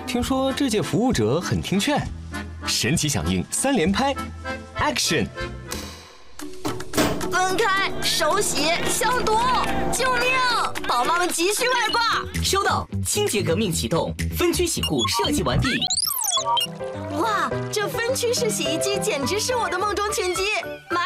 听说这届服务者很听劝，神奇响应3连拍 ，Action！ 分开，手洗，消毒，救命！宝妈们急需外挂。 收到，清洁革命启动，分区洗护设计完毕。 哇，这分区式洗衣机简直是我的梦中情机，买！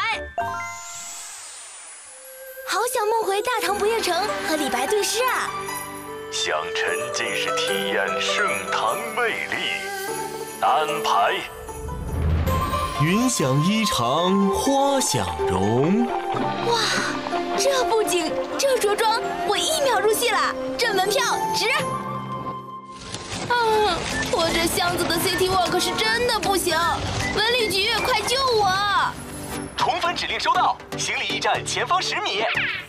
好想梦回大唐不夜城和李白对诗啊！ 想沉浸式体验盛唐魅力，安排。 云想衣裳花想容。 哇，这布景，这着装，我1秒入戏了，这门票值！啊，拖着箱子的 City Walk 是真的不行，文旅局快救我！ 重返指令收到，行李驿站前方10米。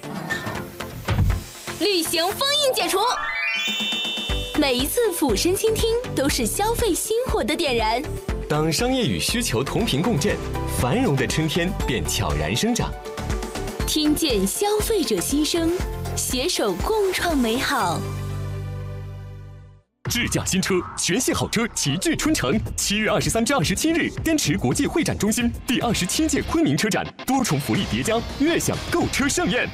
旅行封印解除。每一次俯身倾听，都是消费心火的点燃。 当商业与需求同频共振，繁荣的春天便悄然生长。 听见消费者心声，携手共创美好。 智驾新车，全系好车齐聚春城。7月23至27日，滇池国际会展中心第27届昆明车展，多重福利叠加，悦享购车盛宴。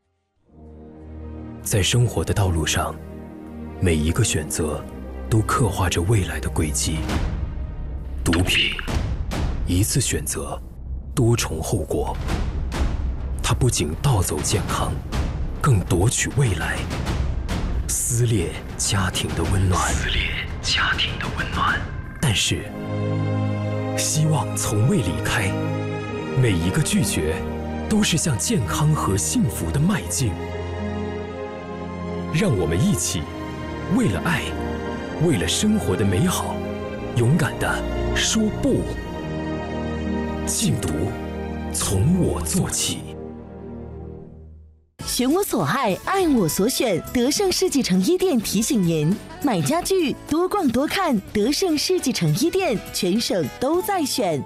在生活的道路上，每一个选择都刻画着未来的轨迹。毒品，一次选择，多重后果。它不仅盗走健康，更夺取未来，撕裂家庭的温暖。但是，希望从未离开。每一个拒绝，都是向健康和幸福的迈进。让我们一起，为了爱，为了生活的美好，勇敢地说不。禁毒，从我做起。 选我所爱，爱我所选。德胜世纪城一店提醒您：买家具多逛多看，德胜世纪城一店，全省都在选。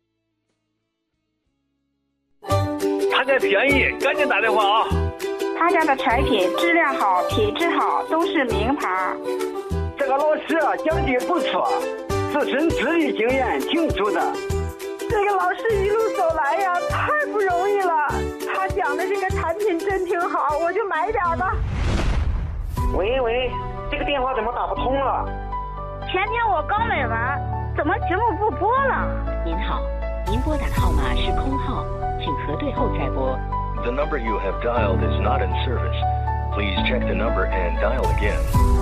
他家便宜，赶紧打电话啊！ 他家的产品质量好，品质好，都是名牌。 这个老师讲的不错，自身资历经验挺足的。 这个老师一路走来呀，太不容易了。他讲的这个产品真挺好，我就买点吧。 喂，这个电话怎么打不通了？ 前天我刚买完，怎么节目不播了？ 您好，您拨打的号码是空号，请核对后再拨。 The number you have dialed is not in service. Please check the number and dial again.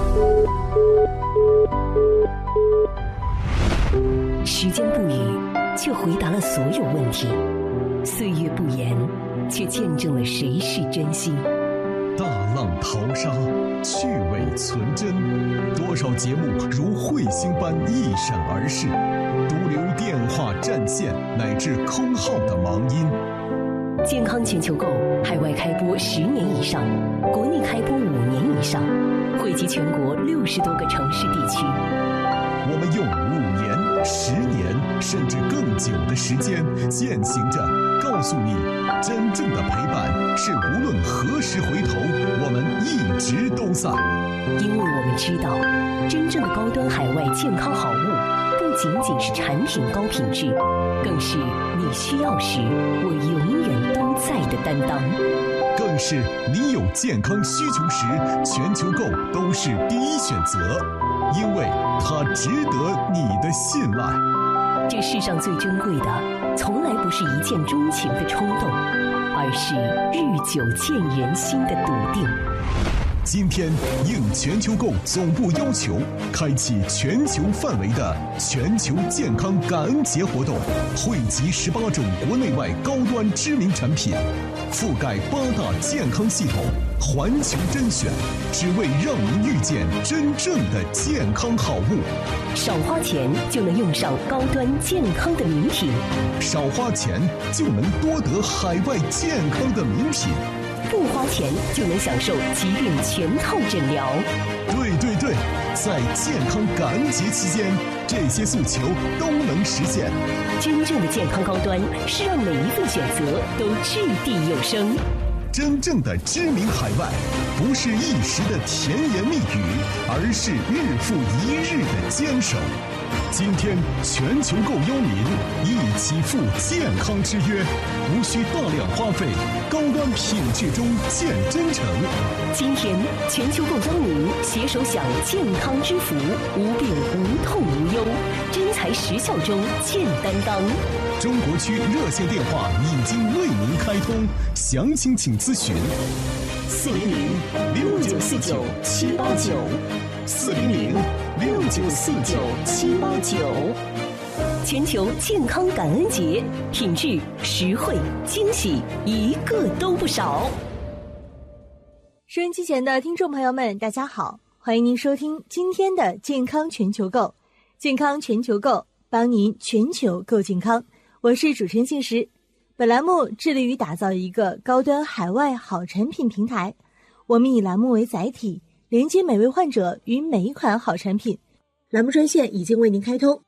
时间不语，却回答了所有问题；岁月不言，却见证了谁是真心。 大浪淘沙，趣味存真，多少节目如彗星般一闪而逝，独留电话占线乃至空号的忙音。 健康全球购海外开播10年以上，国内开播5年以上，惠及全国60多个城市地区。 我们用5年、10年甚至更久的时间，践行着告诉你，真正的陪伴是无论何时回头，我们一直都在。 因为我们知道，真正的高端海外健康好物，不仅仅是产品高品质，更是你需要时我永远都在的担当， 更是你有健康需求时，全球购都是第一选择，因为它值得你的信赖。 这世上最珍贵的，从来不是一见钟情的冲动，而是日久见人心的笃定。 今天应全球购总部要求，开启全球范围的全球健康感恩节活动，汇集18种国内外高端知名产品，覆盖8大健康系统，环球甄选，只为让您遇见真正的健康好物。 少花钱就能用上高端健康的名品， 少花钱就能多得海外健康的名品， 不花钱就能享受疾病全套诊疗。 对，在健康感恩节期间，这些诉求都能实现。 真正的健康高端是让每一份选择都掷地有声。 真正的知名海外，不是一时的甜言蜜语，而是日复一日的坚守。今天全球购邀您一起赴健康之约，无需大量花费，高端品质中见真诚。 今天全球购邀您携手享健康之福，无病无痛无忧，真材实效中见担当。 中国区热线电话已经为您开通，详情请咨询 400-6949-789，400-6949-789。全球健康感恩节，品质、实惠、惊喜，一个都不少。 收音机前的听众朋友们，大家好，欢迎您收听今天的健康全球购。健康全球购，帮您全球购健康。我是主持人信实。本栏目致力于打造一个高端海外好产品平台，我们以栏目为载体，连接每位患者与每一款好产品。栏目专线已经为您开通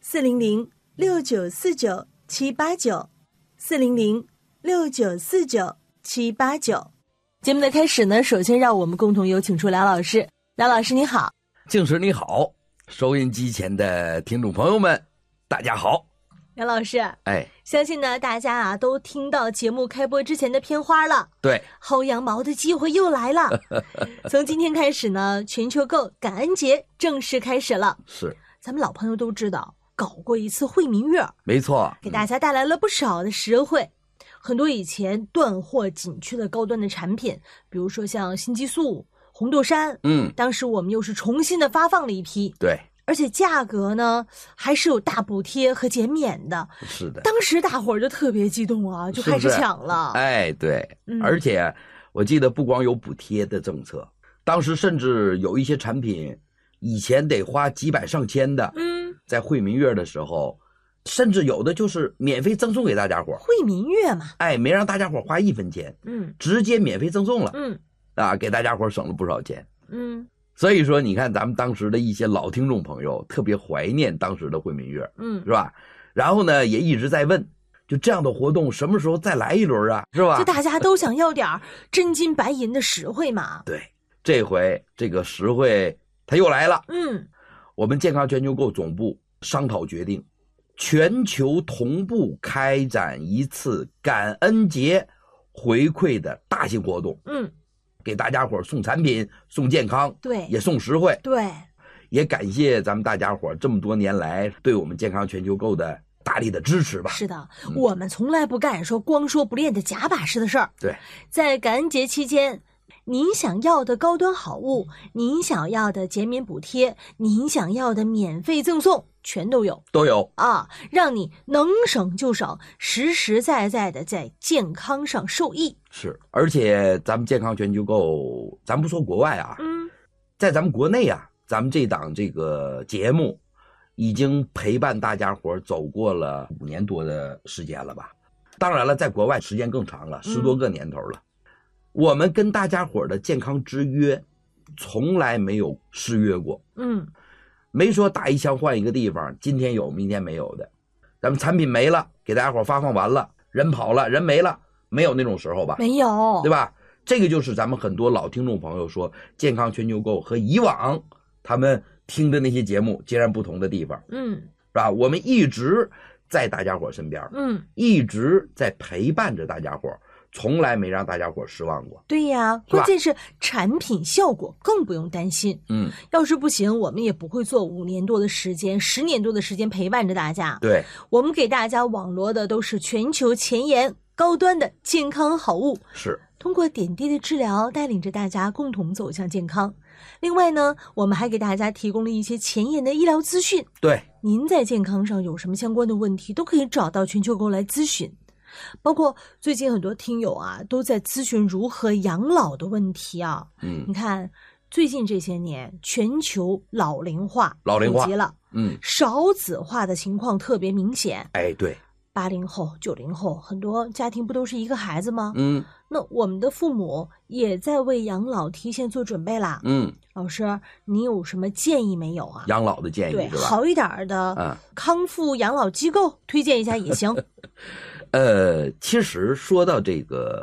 ，400-6949-789，400-6949-789。节目的开始呢，首先让我们共同有请出梁老师。梁老师你好。 静时你好，收音机前的听众朋友们大家好。 梁老师，相信呢大家都听到节目开播之前的片花了。 对， 薅羊毛的机会又来了。从今天开始呢，全球购感恩节正式开始了。 是， 咱们老朋友都知道，搞过一次惠民月， 没错， 给大家带来了不少的实惠。很多以前断货紧缺的高端的产品，比如说像新激素、红豆杉，当时我们又是重新的发放了一批。 对。 而且价格呢还是有大补贴和减免的。 是的， 当时大伙儿就特别激动啊，就开始抢了。 对，而且我记得不光有补贴的政策，当时甚至有一些产品以前得花几百上千的，在惠民月的时候，甚至有的就是免费赠送给大家伙。 惠民月嘛， 没让大家伙花1分钱，直接免费赠送了，给大家伙省了不少钱，所以说，你看咱们当时的一些老听众朋友特别怀念当时的惠民月，是吧？然后呢，也一直在问，就这样的活动什么时候再来一轮啊？是吧？ 就大家都想要点真金白银的实惠嘛。 对，这回这个实惠它又来了。我们健康全球购总部商讨决定，全球同步开展一次感恩节回馈的大型活动。给大家伙送产品，送健康， 对， 也送实惠， 对， 也感谢咱们大家伙这么多年来对我们健康全球购的大力的支持吧。 是的，我们从来不干光说不练的假把式的事儿。 对， 在感恩节期间，您想要的高端好物，您想要的减免补贴，您想要的免费赠送，全都有啊，让你能省就省，实实在在的在健康上受益。 是，而且咱们健康全球购，咱不说国外啊，在咱们国内啊，咱们这档这个节目已经陪伴大家伙走过了5年多的时间了吧？当然了，在国外时间更长了，10多个年头了。我们跟大家伙的健康之约从来没有失约过，没说打一枪换一个地方，今天有明天没有的。咱们产品没了，给大家伙发放完了，人跑了，人没了，没有那种时候吧？ 没有， 对吧？这个就是咱们很多老听众朋友说健康全球购和以往他们听的那些节目截然不同的地方，是吧？我们一直在大家伙身边，一直在陪伴着大家伙，从来没让大家伙失望过。 对呀，关键是产品效果更不用担心。要是不行，我们也不会做5年多的时间、10年多的时间陪伴着大家。 对， 我们给大家网罗的都是全球前沿、高端的健康好物， 是通过点滴的治疗，带领着大家共同走向健康。另外呢，我们还给大家提供了一些前沿的医疗资讯。 对， 您在健康上有什么相关的问题，都可以找到全球购来咨询。包括最近很多听友啊都在咨询如何养老的问题啊。你看最近这些年全球老龄化普及了，少子化的情况特别明显。 对 ，80后、90后，很多家庭不都是一个孩子吗？那我们的父母也在为养老提前做准备啦。老师，你有什么建议没有啊？ 养老的建议对， 是吧？ 好一点的康复养老机构推荐一下也行。 其实说到这个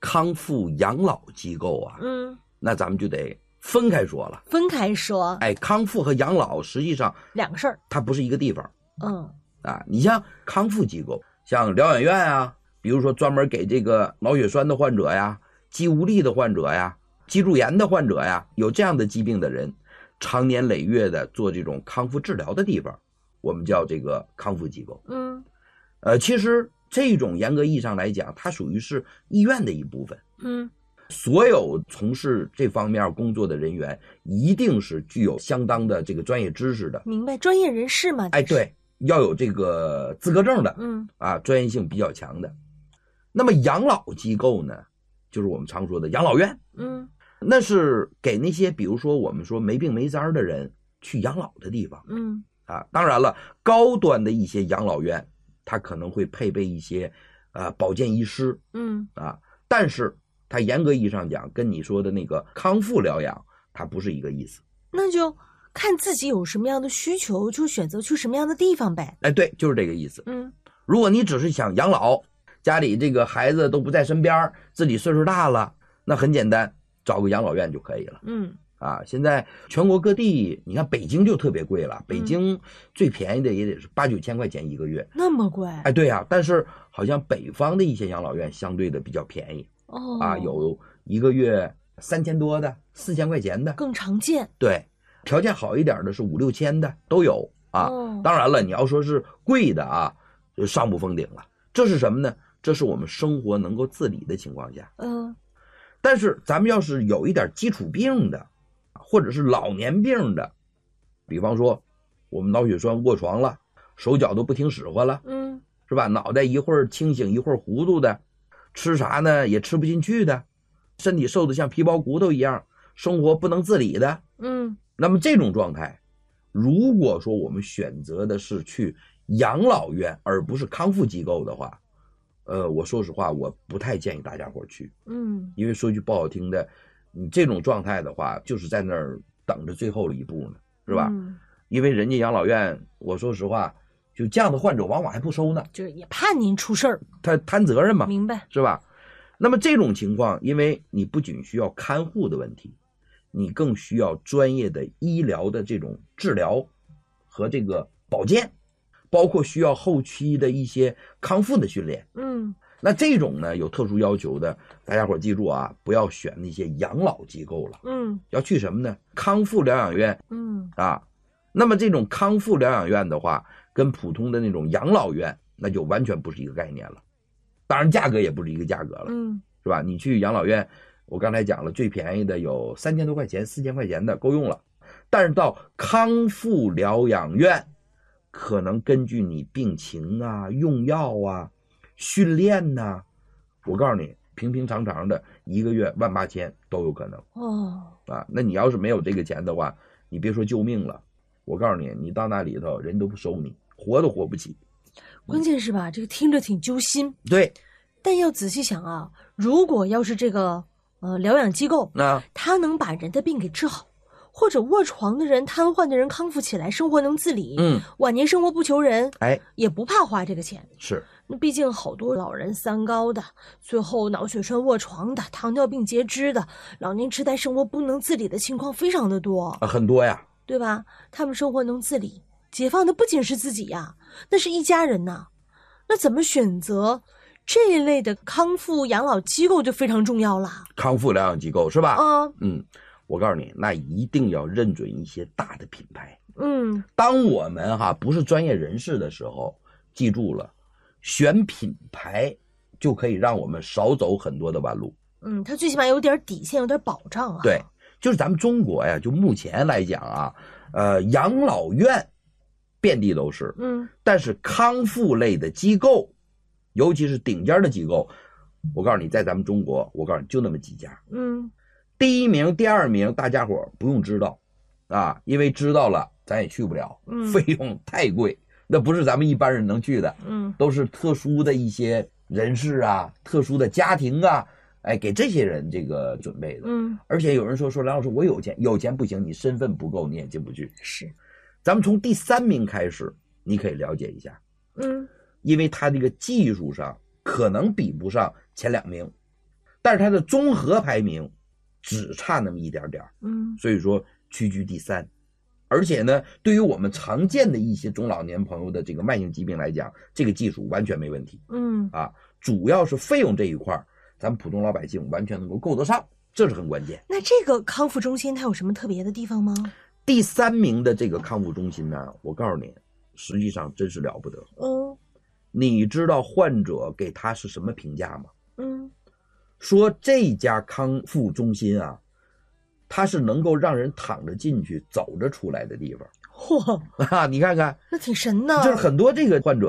康复养老机构啊，那咱们就得分开说了。 分开说， 哎，康复和养老实际上两个事儿， 它不是一个地方。你像康复机构，像疗养院啊，比如说专门给这个脑血栓的患者呀、肌无力的患者呀、脊柱炎的患者呀，有这样的疾病的人，长年累月的做这种康复治疗的地方，我们叫这个康复机构。其实这种严格意义上来讲，它属于是医院的一部分。所有从事这方面工作的人员一定是具有相当的这个专业知识的。 明白，专业人士嘛。 哎，对，要有这个资格证的。专业性比较强的。那么养老机构呢，就是我们常说的养老院。那是给那些比如说我们说没病没灾的人去养老的地方。当然了，高端的一些养老院它可能会配备一些保健医师。但是它严格意义上讲，跟你说的那个康复疗养它不是一个意思。 那就看自己有什么样的需求，就选择去什么样的地方呗。 哎，对，就是这个意思。如果你只是想养老，家里这个孩子都不在身边，自己岁数大了，那很简单，找个养老院就可以了。现在全国各地，你看北京就特别贵了，北京最便宜的也得是8、9千块钱一个月。 那么贵？ 哎，对呀，但是好像北方的一些养老院相对的比较便宜。有一个月3000多的，4千块钱的更常见。 对，条件好一点的是5、6千的都有啊。当然了，你要说是贵的啊，就上不封顶了。这是什么呢？这是我们生活能够自理的情况下。但是咱们要是有一点基础病的，或者是老年病的，比方说我们脑血栓卧床了，手脚都不听使唤了，是吧？脑袋一会儿清醒一会儿糊涂的，吃啥呢也吃不进去的，身体瘦得像皮包骨头一样，生活不能自理的。那么这种状态，如果说我们选择的是去养老院而不是康复机构的话，我说实话，我不太建议大家伙去。因为说句不好听的，你这种状态的话，就是在那儿等着最后的一步呢，是吧？因为人家养老院，我说实话，就这样的患者往往还不收呢， 就是也怕您出事儿， 他摊责任嘛， 明白是吧？那么这种情况，因为你不仅需要看护的问题，你更需要专业的医疗的这种治疗和这个保健，包括需要后期的一些康复的训练。那这种呢有特殊要求的，大家伙记住啊，不要选那些养老机构了。要去什么呢？康复疗养院。那么这种康复疗养院的话，跟普通的那种养老院那就完全不是一个概念了，当然价格也不是一个价格了。是吧？你去养老院，我刚才讲了，最便宜的有3000多块钱、4千块钱的够用了，但是到康复疗养院，可能根据你病情啊、用药啊、训练呐，我告诉你，平平常常的一个月18000都有可能。那你要是没有这个钱的话，你别说救命了，我告诉你，你到那里头人都不收你，活都活不起。 关键是吧，这个听着挺揪心。 对， 但要仔细想啊，如果要是这个疗养机构，他能把人的病给治好，或者卧床的人、瘫痪的人康复起来，生活能自理，晚年生活不求人，也不怕花这个钱。 是， 那毕竟好多老人3高的，最后脑血栓卧床的，糖尿病截肢的，老年痴呆生活不能自理的情况非常的多。 很多呀， 对吧？他们生活能自理，解放的不仅是自己呀，那是一家人呐。那怎么选择这一类的康复养老机构就非常重要了。 康复疗养机构是吧？我告诉你，那一定要认准一些大的品牌。当我们不是专业人士的时候，记住了，选品牌就可以让我们少走很多的弯路。 它最起码有点底线，有点保障啊。 对，就是咱们中国呀，就目前来讲啊，养老院遍地都是。但是康复类的机构，尤其是顶尖的机构，我告诉你，在咱们中国，我告诉你就那么几家。第1名、第2名，大家伙不用知道啊，因为知道了咱也去不了，费用太贵，那不是咱们一般人能去的。都是特殊的一些人士啊，特殊的家庭啊，给这些人这个准备的。而且有人说梁老师，我有钱，有钱不行，你身份不够，你也进不去。 是， 咱们从第3名开始，你可以了解一下。因为他这个技术上可能比不上前2名， 但是它的综合排名只差那么一点点，所以说屈居第3。而且呢，对于我们常见的一些中老年朋友的这个慢性疾病来讲，这个技术完全没问题。主要是费用这一块，咱们普通老百姓完全能够够得上，这是很关键。 那这个康复中心它有什么特别的地方吗？ 第3名的这个康复中心呢，我告诉你，实际上真是了不得。你知道患者给他是什么评价吗？说这家康复中心啊，它是能够让人躺着进去走着出来的地方。 嚯， 你看看， 那挺神的。 就是很多这个患者